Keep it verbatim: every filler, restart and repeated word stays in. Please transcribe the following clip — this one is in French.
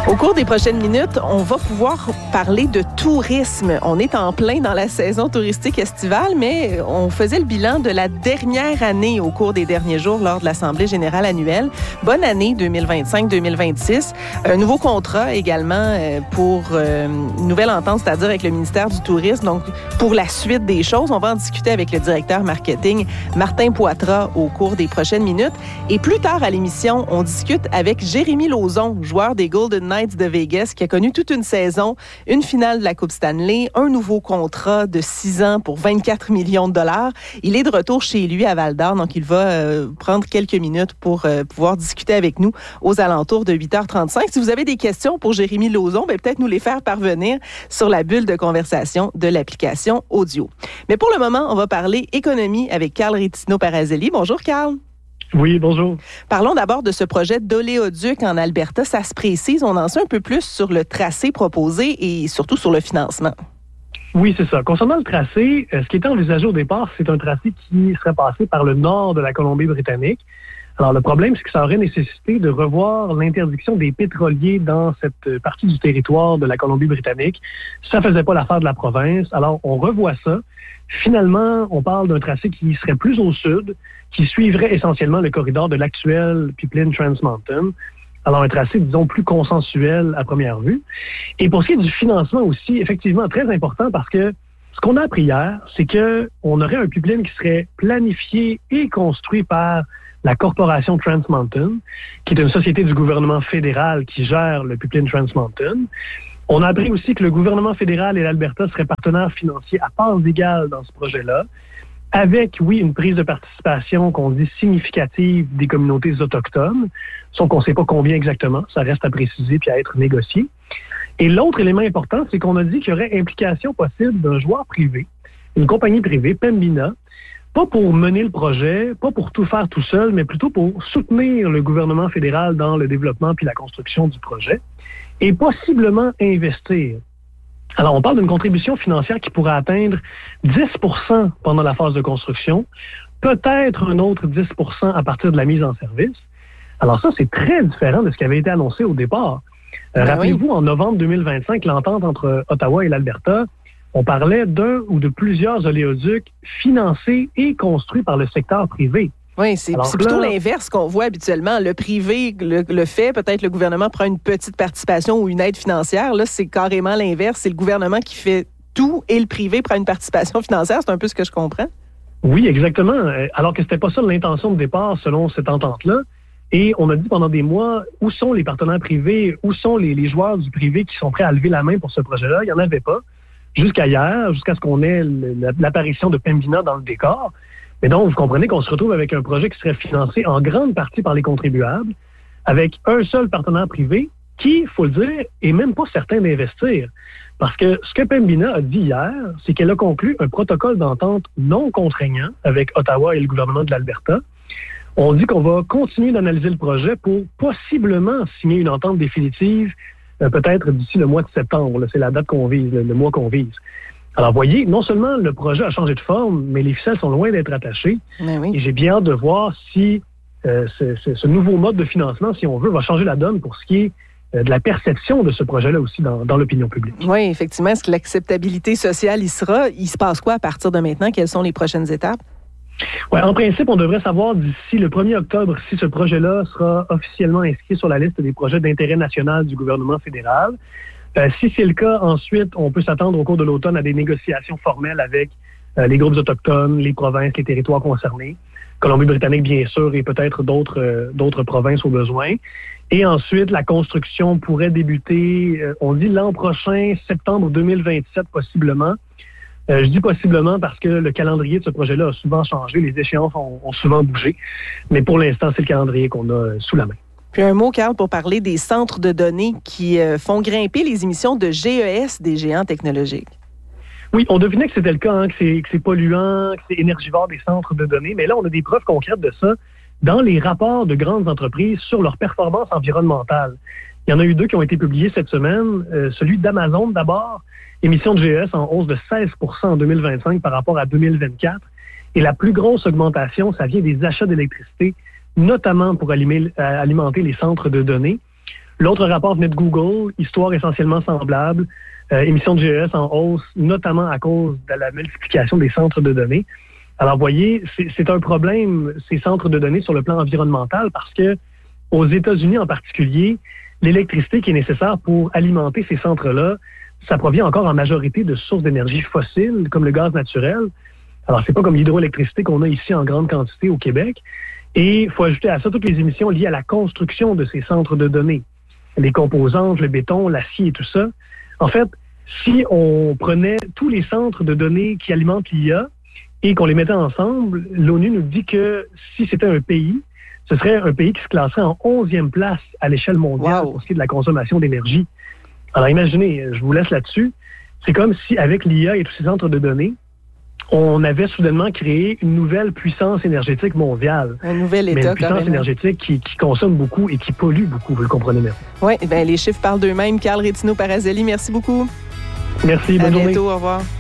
Au cours des prochaines minutes, on va pouvoir parler de tourisme. On est en plein dans la saison touristique estivale, mais on faisait le bilan de la dernière année au cours des derniers jours lors de l'Assemblée générale annuelle. Bonne année deux mille vingt-cinq deux mille vingt-six. Un nouveau contrat également pour une nouvelle entente, c'est-à-dire avec le ministère du Tourisme. Donc, pour la suite des choses, on va en discuter avec le directeur marketing Martin Poitras au cours des prochaines minutes. Et plus tard à l'émission, on discute avec Jérémy Lauzon, joueur des Golden Knights de Vegas, qui a connu toute une saison, une finale de la Coupe Stanley, un nouveau contrat de six ans pour vingt-quatre millions de dollars. Il est de retour chez lui à Val-d'Or, donc il va euh, prendre quelques minutes pour euh, pouvoir discuter avec nous aux alentours de huit heures trente-cinq. Si vous avez des questions pour Jérémy Lauzon, ben, peut-être nous les faire parvenir sur la bulle de conversation de l'application audio. Mais pour le moment, on va parler économie avec Carl Rétino-Parazelli. Bonjour, Carl. Oui, bonjour. Parlons d'abord de ce projet d'oléoduc en Alberta. Ça se précise. On en sait un peu plus sur le tracé proposé et surtout sur le financement. Oui, c'est ça. Concernant le tracé, ce qui était envisagé au départ, c'est un tracé qui serait passé par le nord de la Colombie-Britannique. Alors, le problème, c'est que ça aurait nécessité de revoir l'interdiction des pétroliers dans cette partie du territoire de la Colombie-Britannique. Ça faisait pas l'affaire de la province. Alors, on revoit ça. Finalement, on parle d'un tracé qui serait plus au sud, qui suivrait essentiellement le corridor de l'actuel pipeline Trans Mountain. Alors, un tracé, disons, plus consensuel à première vue. Et pour ce qui est du financement aussi, effectivement, très important parce que ce qu'on a appris hier, c'est qu'on aurait un pipeline qui serait planifié et construit par la corporation Trans Mountain, qui est une société du gouvernement fédéral qui gère le pipeline Trans Mountain. On a appris aussi que le gouvernement fédéral et l'Alberta seraient partenaires financiers à parts égales dans ce projet-là, avec, oui, une prise de participation qu'on dit significative des communautés autochtones, sauf qu'on ne sait pas combien exactement, ça reste à préciser puis à être négocié. Et l'autre élément important, c'est qu'on a dit qu'il y aurait implication possible d'un joueur privé, une compagnie privée, Pembina, pas pour mener le projet, pas pour tout faire tout seul, mais plutôt pour soutenir le gouvernement fédéral dans le développement puis la construction du projet, et possiblement investir. Alors, on parle d'une contribution financière qui pourrait atteindre dix pour cent pendant la phase de construction, peut-être un autre dix pour cent à partir de la mise en service. Alors ça, c'est très différent de ce qui avait été annoncé au départ. Euh, ben rappelez-vous, oui. En novembre deux mille vingt-cinq, l'entente entre Ottawa et l'Alberta, on parlait d'un ou de plusieurs oléoducs financés et construits par le secteur privé. Oui, c'est, c'est plutôt là, l'inverse qu'on voit habituellement. Le privé le, le fait, peut-être le gouvernement prend une petite participation ou une aide financière. Là, c'est carrément l'inverse. C'est le gouvernement qui fait tout et le privé prend une participation financière. C'est un peu ce que je comprends. Oui, exactement. Alors que c'était pas ça l'intention de départ selon cette entente-là. Et on a dit pendant des mois, où sont les partenaires privés, où sont les, les joueurs du privé qui sont prêts à lever la main pour ce projet-là? Il n'y en avait pas. Jusqu'à hier, jusqu'à ce qu'on ait l'apparition de Pembina dans le décor. Mais donc, vous comprenez qu'on se retrouve avec un projet qui serait financé en grande partie par les contribuables, avec un seul partenaire privé qui, il faut le dire, est même pas certain d'investir. Parce que ce que Pembina a dit hier, c'est qu'elle a conclu un protocole d'entente non contraignant avec Ottawa et le gouvernement de l'Alberta. On dit qu'on va continuer d'analyser le projet pour possiblement signer une entente définitive, euh, peut-être d'ici le mois de septembre. Là, c'est la date qu'on vise, le, le mois qu'on vise. Alors, voyez, non seulement le projet a changé de forme, mais les ficelles sont loin d'être attachées. Oui. Et j'ai bien hâte de voir si euh, ce, ce, ce nouveau mode de financement, si on veut, va changer la donne pour ce qui est euh, de la perception de ce projet-là aussi dans, dans l'opinion publique. Oui, effectivement. Est-ce que l'acceptabilité sociale y sera? Il se passe quoi à partir de maintenant? Quelles sont les prochaines étapes? Ouais, en principe, on devrait savoir d'ici le premier octobre si ce projet-là sera officiellement inscrit sur la liste des projets d'intérêt national du gouvernement fédéral. Euh, si c'est le cas, ensuite, on peut s'attendre au cours de l'automne à des négociations formelles avec euh, les groupes autochtones, les provinces, les territoires concernés, Colombie-Britannique bien sûr, et peut-être d'autres euh, d'autres provinces au besoin. Et ensuite, la construction pourrait débuter, euh, on dit l'an prochain, septembre deux mille vingt-sept possiblement. Euh, je dis possiblement parce que le calendrier de ce projet-là a souvent changé, les échéances ont, ont souvent bougé, mais pour l'instant, c'est le calendrier qu'on a sous la main. Puis un mot, Carl, pour parler des centres de données qui euh, font grimper les émissions de G E S des géants technologiques. Oui, on devinait que c'était le cas, hein, que, c'est, que c'est polluant, que c'est énergivore des centres de données, mais là, on a des preuves concrètes de ça dans les rapports de grandes entreprises sur leur performance environnementale. Il y en a eu deux qui ont été publiés cette semaine. Euh, celui d'Amazon, d'abord, émission de G E S en hausse de seize pour cent en deux mille vingt-cinq par rapport à deux mille vingt-quatre. Et la plus grosse augmentation, ça vient des achats d'électricité, notamment pour alimenter les centres de données. L'autre rapport venait de Google, histoire essentiellement semblable, euh, émissions de G E S en hausse, notamment à cause de la multiplication des centres de données. Alors, vous voyez, c'est, c'est un problème, ces centres de données sur le plan environnemental, parce que aux États-Unis en particulier, l'électricité qui est nécessaire pour alimenter ces centres-là, ça provient encore en majorité de sources d'énergie fossiles, comme le gaz naturel. Alors, c'est pas comme l'hydroélectricité qu'on a ici en grande quantité au Québec. Et il faut ajouter à ça toutes les émissions liées à la construction de ces centres de données. Les composantes, le béton, l'acier et tout ça. En fait, si on prenait tous les centres de données qui alimentent l'I A et qu'on les mettait ensemble, l'ONU nous dit que si c'était un pays, ce serait un pays qui se classerait en onzième place à l'échelle mondiale wow. pour ce qui est de la consommation d'énergie. Alors imaginez, je vous laisse là-dessus, c'est comme si avec l'I A et tous ces centres de données, on avait soudainement créé une nouvelle puissance énergétique mondiale. Un nouvel État, mais une puissance énergétique qui, qui consomme beaucoup et qui pollue beaucoup, vous le comprenez bien. Oui, bien, les chiffres parlent d'eux-mêmes. Carl Rétino-Parazelli, merci beaucoup. Merci, bonne à journée. À bientôt, au revoir.